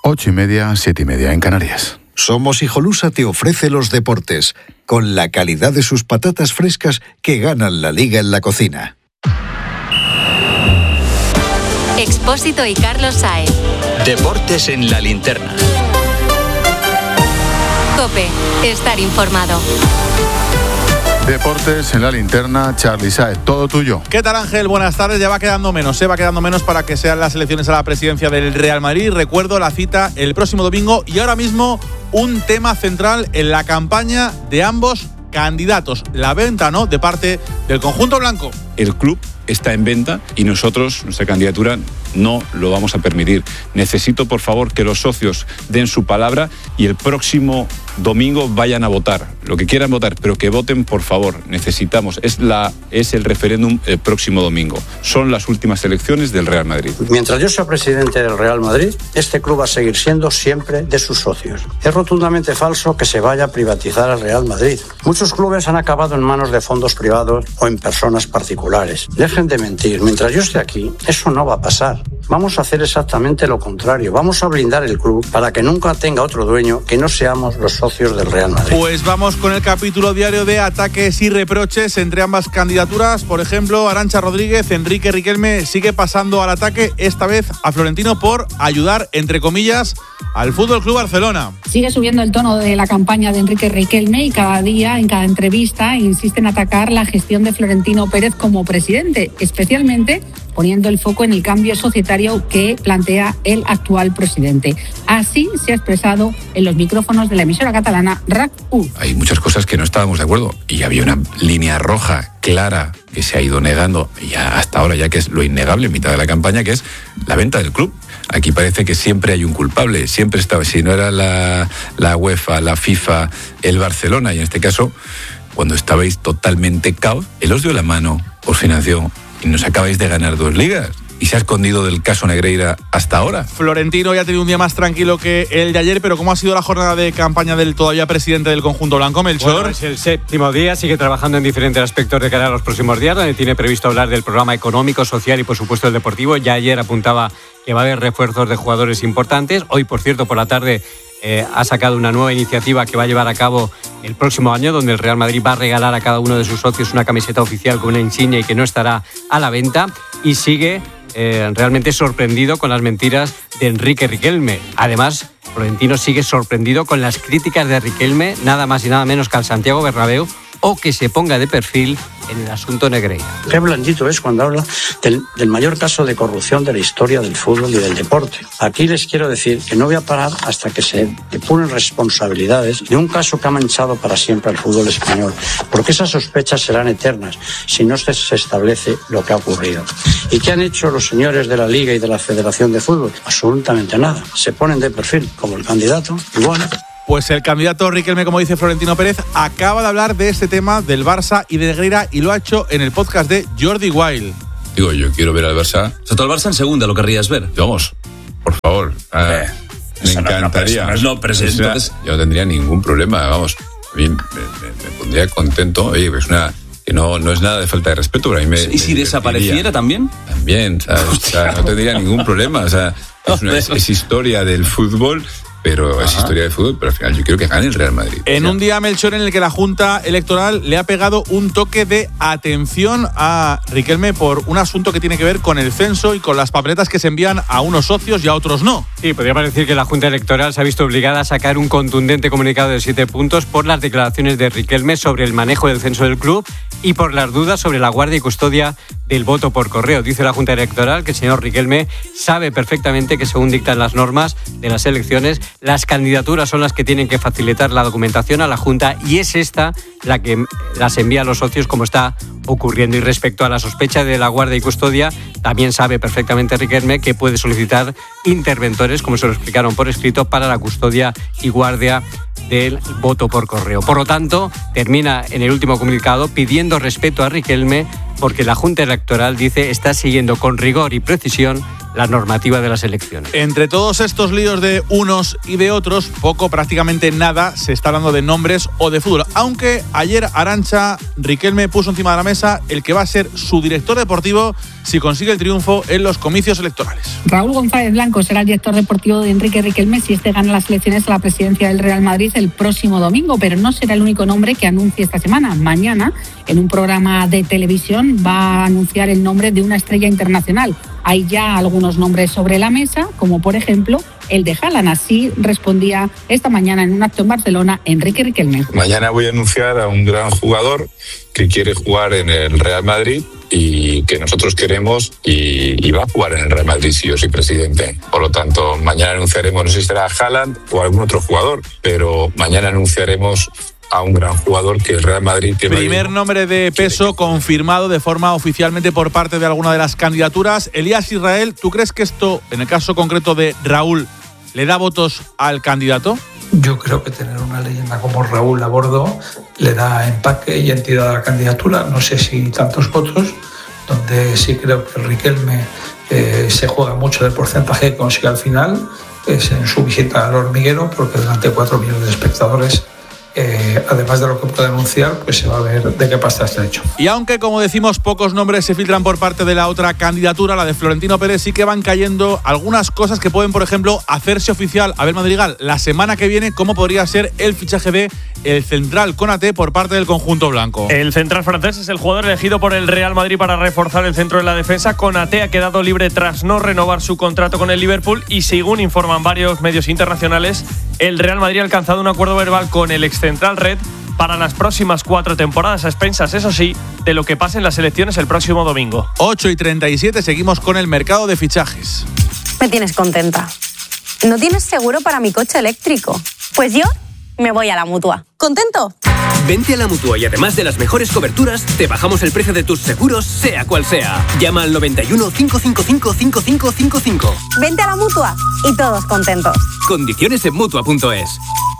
8:30, 7:30 en Canarias. Somos Hijolusa te ofrece los deportes, con la calidad de sus patatas frescas que ganan la liga en la cocina. Expósito y Carlos Saez. Deportes en la linterna. COPE, estar informado. Deportes en la linterna, Charly Saez, todo tuyo. ¿Qué tal, Ángel? Buenas tardes. Ya va quedando menos para que sean las elecciones a la presidencia del Real Madrid. Recuerdo la cita el próximo domingo y ahora mismo un tema central en la campaña de ambos candidatos. La venta, ¿no?, de parte del conjunto blanco. El club está en venta y nosotros, nuestra candidatura, no lo vamos a permitir. Necesito, por favor, que los socios den su palabra y el próximo domingo vayan a votar. Lo que quieran votar, pero que voten, por favor. Necesitamos. Es el referéndum el próximo domingo. Son las últimas elecciones del Real Madrid. Mientras yo sea presidente del Real Madrid, este club va a seguir siendo siempre de sus socios. Es rotundamente falso que se vaya a privatizar el Real Madrid. Muchos clubes han acabado en manos de fondos privados o en personas particulares. Dejen de mentir. Mientras yo esté aquí, eso no va a pasar. Vamos a hacer exactamente lo contrario. Vamos a blindar el club para que nunca tenga otro dueño que no seamos los socios del Real Madrid. Pues vamos con el capítulo diario de ataques y reproches entre ambas candidaturas. Por ejemplo, Arantxa Rodríguez, Enrique Riquelme sigue pasando al ataque, esta vez a Florentino por ayudar, entre comillas, al FC Barcelona. Sigue subiendo el tono de la campaña de Enrique Riquelme y cada día, en cada entrevista, insiste en atacar la gestión de Florentino Pérez como presidente, especialmente poniendo el foco en el cambio societario que plantea el actual presidente. Así se ha expresado en los micrófonos de la emisora catalana RAC1. Hay muchas cosas que no estábamos de acuerdo y había una línea roja clara que se ha ido negando ya hasta ahora, ya que es lo innegable en mitad de la campaña, que es la venta del club. Aquí parece que siempre hay un culpable, siempre estaba, si no era la UEFA, la FIFA, el Barcelona, y en este caso, cuando estabais totalmente caos, él os dio la mano, os financió y nos acabáis de ganar 2 ligas. Y se ha escondido del caso Negreira hasta ahora. Florentino ya ha tenido un día más tranquilo que el de ayer, pero ¿cómo ha sido la jornada de campaña del todavía presidente del conjunto blanco, Melchor? Bueno, es el 7º día, sigue trabajando en diferentes aspectos de cara a los próximos días, donde tiene previsto hablar del programa económico, social y, por supuesto, el deportivo. Ya ayer apuntaba que va a haber refuerzos de jugadores importantes. Hoy, por cierto, por la tarde ha sacado una nueva iniciativa que va a llevar a cabo el próximo año, donde el Real Madrid va a regalar a cada uno de sus socios una camiseta oficial con una insignia y que no estará a la venta. Y sigue realmente sorprendido con las mentiras de Enrique Riquelme. Además, Florentino sigue sorprendido con las críticas de Riquelme, nada más y nada menos que al Santiago Bernabéu, o que se ponga de perfil en el asunto Negreira. Qué blandito es cuando habla del mayor caso de corrupción de la historia del fútbol y del deporte. Aquí les quiero decir que no voy a parar hasta que se depuren responsabilidades de un caso que ha manchado para siempre al fútbol español, porque esas sospechas serán eternas si no se establece lo que ha ocurrido. ¿Y qué han hecho los señores de la Liga y de la Federación de Fútbol? Absolutamente nada. Se ponen de perfil como el candidato y bueno. Pues el candidato Riquelme, como dice Florentino Pérez, acaba de hablar de este tema del Barça y de Negreira y lo ha hecho en el podcast de Jordi Wild. Digo, yo quiero ver al Barça. O sea, tú al Barça en segunda lo querrías ver. Vamos, por favor. Me encantaría. Yo no tendría ningún problema, vamos. A mí me pondría contento. Oye, pues que no es nada de falta de respeto, pero a mí ¿Y si desapareciera también? También, ¿sabes? O sea, no tendría ningún problema. O sea, es historia del fútbol. Pero es historia de fútbol, pero al final yo quiero que gane el Real Madrid. En un día, Melchor, en el que la Junta Electoral le ha pegado un toque de atención a Riquelme por un asunto que tiene que ver con el censo y con las papeletas que se envían a unos socios y a otros no. Sí, podría parecer que la Junta Electoral se ha visto obligada a sacar un contundente comunicado de 7 puntos por las declaraciones de Riquelme sobre el manejo del censo del club y por las dudas sobre la guardia y custodia del voto por correo. Dice la Junta Electoral que el señor Riquelme sabe perfectamente que, según dictan las normas de las elecciones, las candidaturas son las que tienen que facilitar la documentación a la Junta y es esta la que las envía a los socios, como está ocurriendo. Y respecto a la sospecha de la guardia y custodia, también sabe perfectamente Riquelme que puede solicitar interventores, como se lo explicaron por escrito, para la custodia y guardia del voto por correo. Por lo tanto, termina en el último comunicado pidiendo respeto a Riquelme porque la Junta Electoral, dice, está siguiendo con rigor y precisión la normativa de las elecciones. Entre todos estos líos de unos y de otros, prácticamente nada se está hablando de nombres o de fútbol. Aunque ayer Arantxa Riquelme puso encima de la mesa el que va a ser su director deportivo si consigue el triunfo en los comicios electorales. Raúl González Blanco será el director deportivo de Enrique Riquelme si este gana las elecciones a la presidencia del Real Madrid el próximo domingo, pero no será el único nombre que anuncie esta semana. Mañana, en un programa de televisión, va a anunciar el nombre de una estrella internacional. Hay ya algunos nombres sobre la mesa, como por ejemplo el de Haaland. Así respondía esta mañana en un acto en Barcelona Enrique Riquelme. Mañana voy a anunciar a un gran jugador que quiere jugar en el Real Madrid y que nosotros queremos y va a jugar en el Real Madrid si yo soy presidente. Por lo tanto, mañana anunciaremos, no sé si será Haaland o algún otro jugador, pero mañana anunciaremos a un gran jugador que el Real Madrid tiene. Primer nombre de peso confirmado de forma oficialmente por parte de alguna de las candidaturas. Elías Israel, ¿tú crees que esto, en el caso concreto de Raúl, le da votos al candidato? Yo creo que tener una leyenda como Raúl a bordo le da empaque y entidad a la candidatura. No sé si tantos votos, donde sí creo que Riquelme se juega mucho del porcentaje que consigue al final, es en su visita al hormiguero, porque delante de 4 millones de espectadores, además de lo que puede anunciar, pues se va a ver de qué pasta está hecho. Y aunque, como decimos, pocos nombres se filtran por parte de la otra candidatura, la de Florentino Pérez, sí que van cayendo algunas cosas que pueden, por ejemplo, hacerse oficial. Abel Madrigal, la semana que viene, ¿cómo podría ser el fichaje de el central Konaté por parte del conjunto blanco? El central francés es el jugador elegido por el Real Madrid para reforzar el centro de la defensa. Konaté ha quedado libre tras no renovar su contrato con el Liverpool y, según informan varios medios internacionales, el Real Madrid ha alcanzado un acuerdo verbal con el excentral red para las próximas 4 temporadas, a expensas, eso sí, de lo que pase en las elecciones el próximo domingo. 8:37, seguimos con el mercado de fichajes. Me tienes contenta. ¿No tienes seguro para mi coche eléctrico? Pues yo me voy a la Mutua. ¿Contento? Vente a la Mutua y además de las mejores coberturas, te bajamos el precio de tus seguros, sea cual sea. Llama al 91 555 5555. Vente a la Mutua y todos contentos. Condiciones en Mutua.es.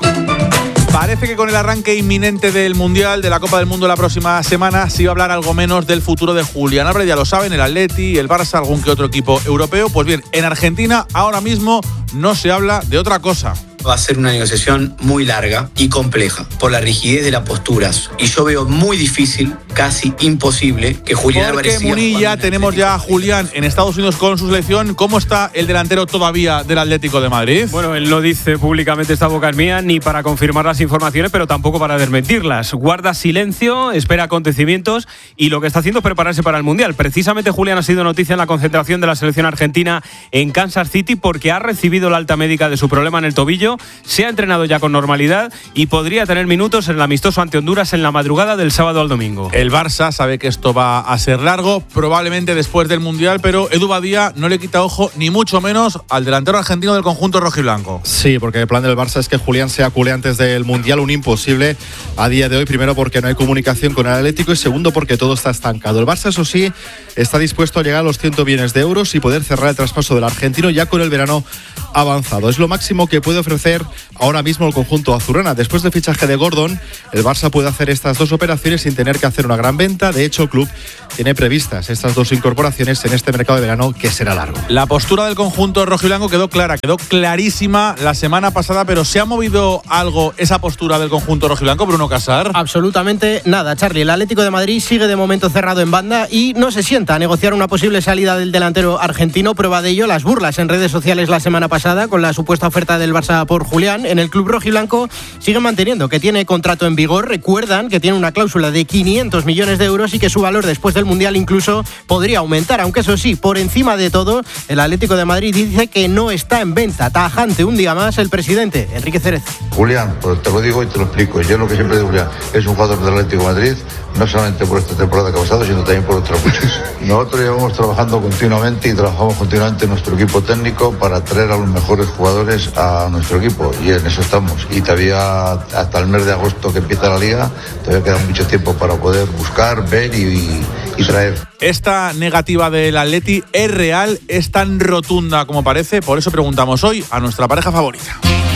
Parece que con el arranque inminente del Mundial, de la Copa del Mundo la próxima semana, se iba a hablar algo menos del futuro de Julián Álvarez. Ya lo saben, el Atleti, el Barça, algún que otro equipo europeo. Pues bien, en Argentina ahora mismo no se habla de otra cosa. Va a ser una negociación muy larga y compleja por la rigidez de las posturas. Y yo veo muy difícil, casi imposible, que Julián Álvarez siga. Porque Munilla, tenemos ya a Julián en Estados Unidos con su selección. ¿Cómo está el delantero todavía del Atlético de Madrid? Bueno, él no dice públicamente esta boca es mía, ni para confirmar las informaciones, pero tampoco para desmentirlas. Guarda silencio, espera acontecimientos y lo que está haciendo es prepararse para el Mundial. Precisamente Julián ha sido noticia en la concentración de la selección argentina en Kansas City porque ha recibido la alta médica de su problema en el tobillo. Se ha entrenado ya con normalidad y podría tener minutos en el amistoso ante Honduras en la madrugada del sábado al domingo. El Barça sabe que esto va a ser largo, probablemente después del Mundial, pero Edu Badía no le quita ojo ni mucho menos al delantero argentino del conjunto rojiblanco. Sí, porque el plan del Barça es que Julián sea culé antes del Mundial, un imposible a día de hoy, primero porque no hay comunicación con el Atlético y segundo porque todo está estancado. El Barça, eso sí, está dispuesto a llegar a los 100 millones de euros y poder cerrar el traspaso del argentino ya con el verano avanzado. Es lo máximo que puede ofrecer ahora mismo el conjunto azulgrana. Después del fichaje de Gordon, el Barça puede hacer estas dos operaciones sin tener que hacer una gran venta. De hecho, el club tiene previstas estas dos incorporaciones en este mercado de verano que será largo. La postura del conjunto rojiblanco quedó clara, quedó clarísima la semana pasada, pero ¿se ha movido algo esa postura del conjunto rojiblanco, Bruno Casar? Absolutamente nada, Charlie. El Atlético de Madrid sigue de momento cerrado en banda y no se sienta a negociar una posible salida del delantero argentino. Prueba de ello las burlas en redes sociales la semana pasada con la supuesta oferta del Barça por Julián. En el club rojiblanco siguen manteniendo que tiene contrato en vigor. Recuerdan que tiene una cláusula de 500 millones de euros y que su valor después del Mundial incluso podría aumentar, aunque eso sí, por encima de todo, el Atlético de Madrid dice que no está en venta. Tajante un día más el presidente Enrique Cerezo. Julián, pues te lo digo y te lo explico. Yo lo que siempre digo, Julián, es un jugador del Atlético de Madrid, no solamente por esta temporada que ha pasado, sino también por otras muchas. Nosotros llevamos trabajando continuamente y trabajamos continuamente en nuestro equipo técnico para traer a los mejores jugadores a nuestro equipo y en eso estamos. Y todavía hasta el mes de agosto que empieza la liga, todavía queda mucho tiempo para poder buscar, ver y traer. Esta negativa del Atleti es real, es tan rotunda como parece, por eso preguntamos hoy a nuestra pareja favorita.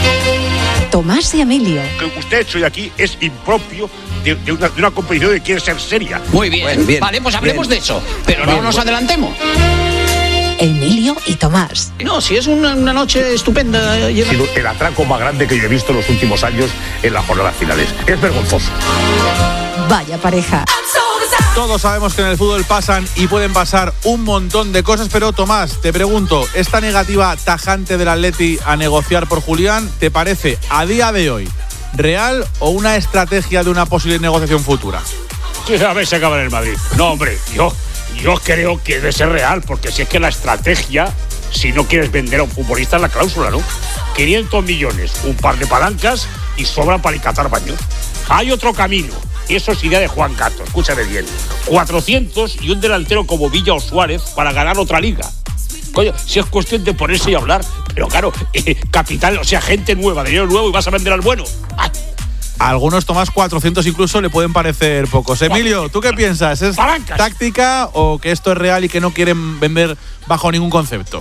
Tomás y Emilio. Que usted hecho de aquí es impropio de una competición que quiere ser seria. Muy bien, bien. Vale, pues hablemos de eso, pero no nos adelantemos. Emilio y Tomás. No, si es una noche estupenda. Ha sido el atraco más grande que yo he visto en los últimos años en las jornadas finales. Es vergonzoso. Vaya pareja. Todos sabemos que en el fútbol pasan y pueden pasar un montón de cosas, pero Tomás, te pregunto, ¿esta negativa tajante del Atleti a negociar por Julián te parece a día de hoy real o una estrategia de una posible negociación futura? Sí, a ver si acaba en el Madrid. No, hombre, yo creo que debe ser real, porque si es que la estrategia, si no quieres vender a un futbolista, es la cláusula, ¿no? 500 millones, un par de palancas y sobran para alicatar baños. Hay otro camino. Y eso es idea de Juan Gato, escúchame bien. 400 y un delantero como Villa o Suárez para ganar otra liga. Coño, si es cuestión de ponerse y hablar, pero claro, capital, o sea, gente nueva, dinero nuevo y vas a vender al bueno. ¡Ah! A algunos, Tomás, 400 incluso le pueden parecer pocos. Emilio, ¿tú qué piensas? ¿Es palancas, táctica o que esto es real y que no quieren vender bajo ningún concepto?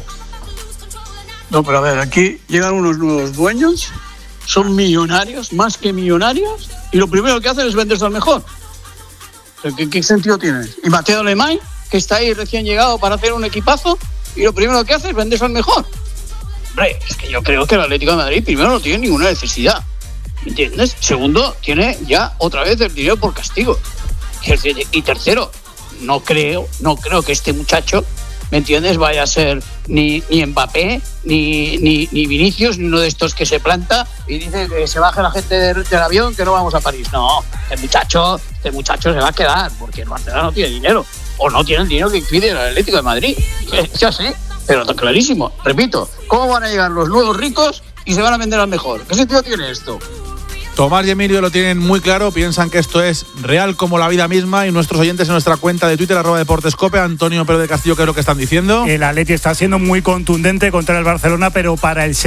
No, pero a ver, aquí llegan unos nuevos dueños, son millonarios, más que millonarios, y lo primero que hacen es venderse al mejor. ¿Qué sentido tiene? Y Mateo Alemán, que está ahí recién llegado para hacer un equipazo, y lo primero que hace es venderse al mejor. Hombre, es que yo creo que el Atlético de Madrid, primero, no tiene ninguna necesidad, ¿entiendes? Segundo, tiene ya otra vez el dinero por castigo. Y tercero, no creo que este muchacho, ¿me entiendes?, vaya a ser ni Mbappé, ni Vinicius, ni uno de estos que se planta y dice que se baje la gente del avión, que no vamos a París. No, este muchacho se va a quedar, porque el Barcelona no tiene dinero, o no tiene el dinero que pide el Atlético de Madrid. Ya sé, pero está clarísimo. Repito, ¿cómo van a llegar los nuevos ricos y se van a vender al mejor? ¿Qué sentido tiene esto? Tomás y Emilio lo tienen muy claro, piensan que esto es real como la vida misma, y nuestros oyentes en nuestra cuenta de Twitter, @deportescope, Antonio Pérez de Castillo, ¿qué es lo que están diciendo? El Atleti está siendo muy contundente contra el Barcelona, pero para el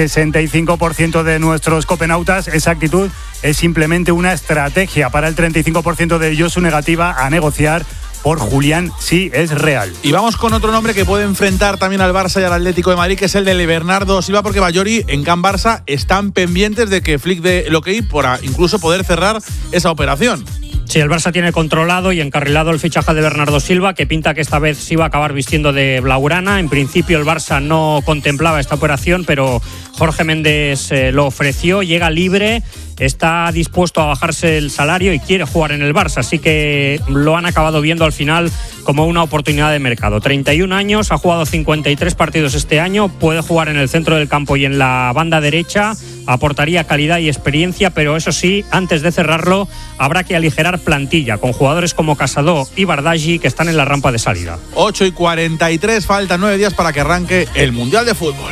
65% de nuestros copenautas esa actitud es simplemente una estrategia. Para el 35% de ellos su negativa a negociar por Julián sí es real. Y vamos con otro nombre que puede enfrentar también al Barça y al Atlético de Madrid, que es el de Bernardo Silva, porque Bayori en Can Barça están pendientes de que Flick dé el ok para incluso poder cerrar esa operación. Sí, el Barça tiene controlado y encarrilado el fichaje de Bernardo Silva, que pinta que esta vez sí va a acabar vistiendo de blaugrana. En principio el Barça no contemplaba esta operación, pero Jorge Méndez lo ofreció, llega libre, está dispuesto a bajarse el salario y quiere jugar en el Barça, así que lo han acabado viendo al final como una oportunidad de mercado. 31 años, ha jugado 53 partidos este año, puede jugar en el centro del campo y en la banda derecha, aportaría calidad y experiencia, pero eso sí, antes de cerrarlo habrá que aligerar plantilla con jugadores como Casado y Bardaghi, que están en la rampa de salida. 8:43, faltan 9 días para que arranque el Mundial de Fútbol.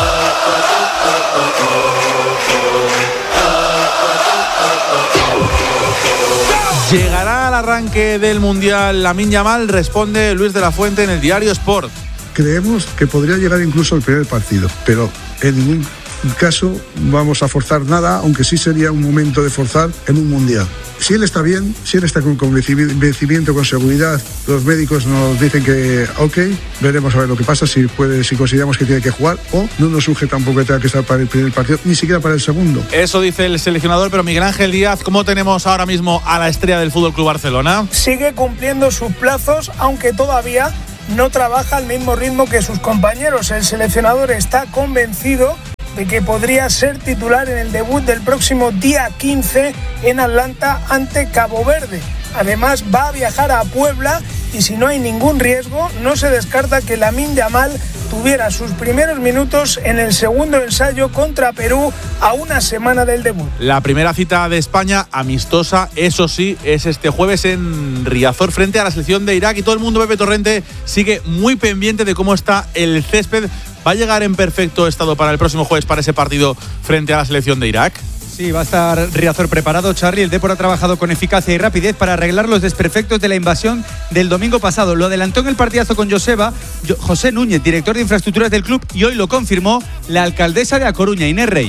¿Llegará al arranque del Mundial Lamine Yamal? Responde Luis de la Fuente en el diario Sport. Creemos que podría llegar incluso al primer partido, pero en ningún caso vamos a forzar nada, aunque sí sería un momento de forzar en un Mundial. Si él está bien, si él está con convencimiento, con seguridad, los médicos nos dicen que ok, veremos a ver lo que pasa, si consideramos que tiene que jugar, o no nos surge tampoco que tenga que estar para el primer partido, ni siquiera para el segundo. Eso dice el seleccionador, pero Miguel Ángel Díaz, ¿cómo tenemos ahora mismo a la estrella del FC Barcelona? Sigue cumpliendo sus plazos, aunque todavía no trabaja al mismo ritmo que sus compañeros. El seleccionador está convencido de que podría ser titular en el debut del próximo día 15 en Atlanta ante Cabo Verde. Además va a viajar a Puebla y si no hay ningún riesgo, no se descarta que Lamine Yamal tuviera sus primeros minutos en el segundo ensayo contra Perú a una semana del debut. La primera cita de España amistosa, eso sí, es este jueves en Riazor frente a la selección de Irak, y todo el mundo, Pepe Torrente, sigue muy pendiente de cómo está el césped. ¿Va a llegar en perfecto estado para el próximo jueves para ese partido frente a la selección de Irak? Sí, va a estar Riazor preparado, Charlie. El Depor ha trabajado con eficacia y rapidez para arreglar los desperfectos de la invasión del domingo pasado. Lo adelantó en el partidazo con José Núñez, director de infraestructuras del club, y hoy lo confirmó la alcaldesa de A Coruña, Inés Rey.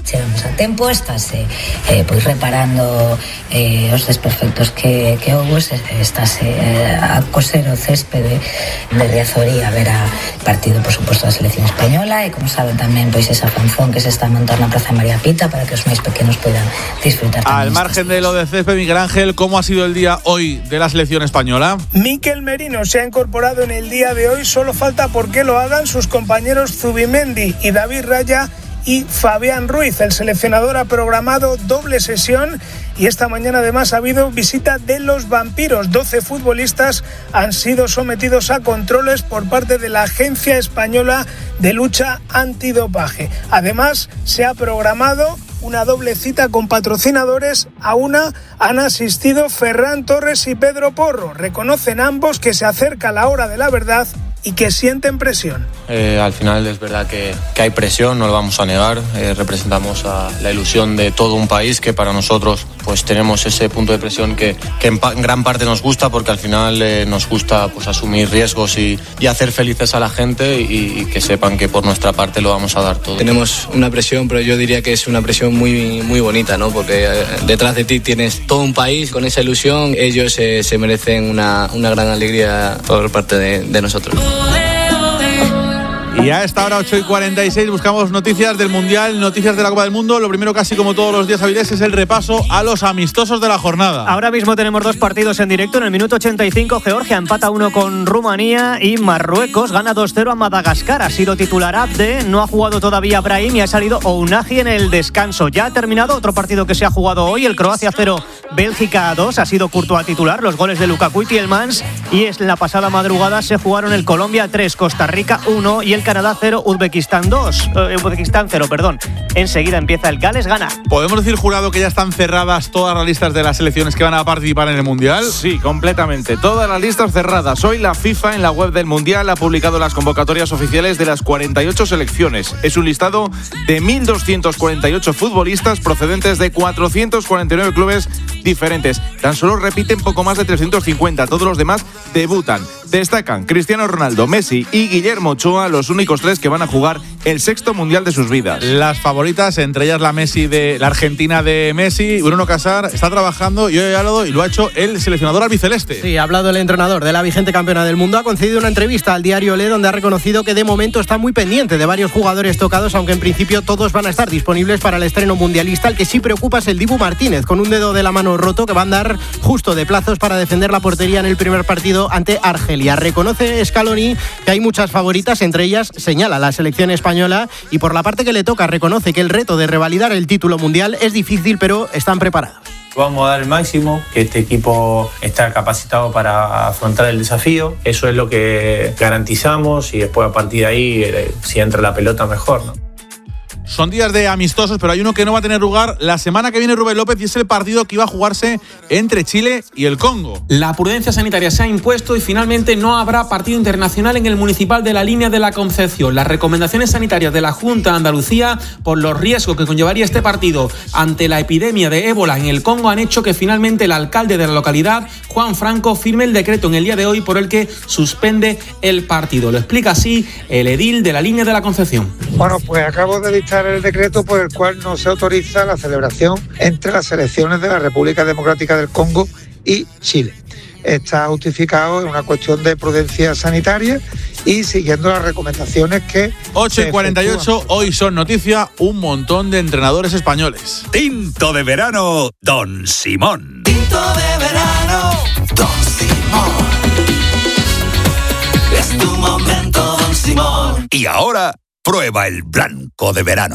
chegamos a tempo, estáse pois reparando os desperfectos que houve, estáse a coser o céspede de Riazorí a ver a partido, por suposto, da selección española, e como saben tamén pois esa fanzón que se está a montar na Praza María Pita para que os máis pequenos poidan disfrutar. Al margen de lo de césped, Miguel Ángel, ¿cómo ha sido el día hoy de la selección española? Mikel Merino se ha incorporado en el día de hoy, solo falta por que lo hagan sus compañeros Zubimendi y David Raya y Fabián Ruiz. El seleccionador ha programado doble sesión y esta mañana además ha habido visita de los vampiros. 12 futbolistas han sido sometidos a controles por parte de la Agencia Española de Lucha Antidopaje. Además, se ha programado una doble cita con patrocinadores. A una han asistido Ferran Torres y Pedro Porro. Reconocen ambos que se acerca la hora de la verdad y que sienten presión. Al final es verdad que hay presión, no lo vamos a negar. Representamos a la ilusión de todo un país, que para nosotros pues tenemos ese punto de presión que en gran parte nos gusta, porque al final nos gusta pues asumir riesgos y hacer felices a la gente y que sepan que por nuestra parte lo vamos a dar todo. Tenemos una presión, pero yo diría que es una presión muy, muy bonita, ¿no? Porque detrás de ti tienes todo un país con esa ilusión. Ellos se merecen una gran alegría por parte de nosotros. Y a esta hora, 8:46, buscamos noticias del Mundial, noticias de la Copa del Mundo. Lo primero, casi como todos los días hábiles, es el repaso a los amistosos de la jornada. Ahora mismo tenemos dos partidos en directo. En el minuto 85, Georgia empata 1 con Rumanía y Marruecos gana 2-0 a Madagascar. Ha sido titular Abde, no ha jugado todavía Brahim y ha salido Ounahi en el descanso. Ya ha terminado otro partido que se ha jugado hoy, el Croacia 0, Bélgica 2. Ha sido Courtois titular, los goles de Lukaku y Tielemans. Y en la pasada madrugada se jugaron el Colombia 3, Costa Rica 1 y el Canadá 0, Uzbekistán 0, perdón. Enseguida empieza el Gales-Ghana. ¿Podemos decir, jurado, que ya están cerradas todas las listas de las selecciones que van a participar en el Mundial? Sí, completamente. Todas las listas cerradas. Hoy la FIFA en la web del Mundial ha publicado las convocatorias oficiales de las 48 selecciones. Es un listado de 1.248 futbolistas procedentes de 449 clubes diferentes. Tan solo repiten poco más de 350. Todos los demás debutan. Destacan Cristiano Ronaldo, Messi y Guillermo Ochoa, los únicos tres que van a jugar el 6º Mundial de sus vidas. Las favoritas, entre ellas la Argentina de Messi. Bruno Casar está trabajando y hoy lo ha hecho el seleccionador albiceleste. Sí, ha hablado el entrenador de la vigente campeona del mundo. Ha concedido una entrevista al diario Le, donde ha reconocido que de momento está muy pendiente de varios jugadores tocados, aunque en principio todos van a estar disponibles para el estreno mundialista. El que sí preocupa es el Dibu Martínez, con un dedo de la mano roto, que va a andar justo de plazos para defender la portería en el primer partido ante Argelia. Reconoce Scaloni que hay muchas favoritas, entre ellas señala la selección española, y por la parte que le toca reconoce que el reto de revalidar el título mundial es difícil, pero están preparados. Vamos a dar el máximo, que este equipo está capacitado para afrontar el desafío. Eso es lo que garantizamos, y después a partir de ahí, si entra la pelota, mejor, ¿no? Son días de amistosos, pero hay uno que no va a tener lugar la semana que viene, Rubén López, y es el partido que iba a jugarse entre Chile y el Congo. La prudencia sanitaria se ha impuesto y finalmente no habrá partido internacional en el Municipal de la Línea de la Concepción. Las recomendaciones sanitarias de la Junta de Andalucía por los riesgos que conllevaría este partido ante la epidemia de ébola en el Congo han hecho que finalmente el alcalde de la localidad, Juan Franco, firme el decreto en el día de hoy por el que suspende el partido. Lo explica así el edil de la Línea de la Concepción. Bueno, pues acabo de dictar el decreto por el cual no se autoriza la celebración entre las selecciones de la República Democrática del Congo y Chile. Está justificado en una cuestión de prudencia sanitaria y siguiendo las recomendaciones que... 8:48, hoy son noticia un montón de entrenadores españoles. Tinto de verano, Don Simón. Tinto de verano, Don Simón. Es tu momento, Don Simón. Y ahora, prueba el blanco de verano.